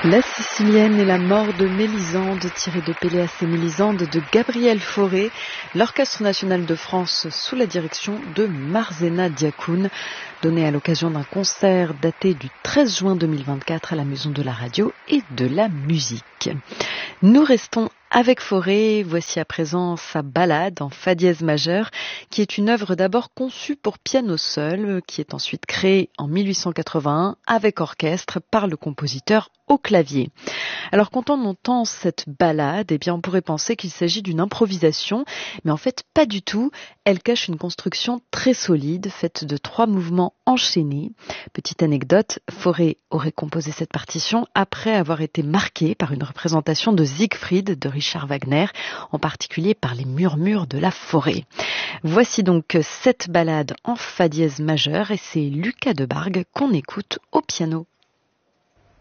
La Sicilienne et la mort de Mélisande, tiré de Péléas et Mélisande de Gabriel Fauré, l'Orchestre national de France sous la direction de Marzena Diacoune, donné à l'occasion d'un concert daté du 13 juin 2024 à la Maison de la Radio et de la Musique. Nous restons avec Fauré, voici à présent sa ballade en fa dièse majeur, qui est une œuvre d'abord conçue pour piano seul, qui est ensuite créée en 1881 avec orchestre par le compositeur au clavier. Alors quand on entend cette ballade, eh bien on pourrait penser qu'il s'agit d'une improvisation, mais en fait pas du tout. Elle cache une construction très solide, faite de 3 mouvements enchaînés. Petite anecdote, Fauré aurait composé cette partition après avoir été marqué par une représentation de Siegfried de Richard Wagner, en particulier par les murmures de la forêt. Voici donc cette ballade en fa dièse majeur et c'est Lucas Debargue qu'on écoute au piano.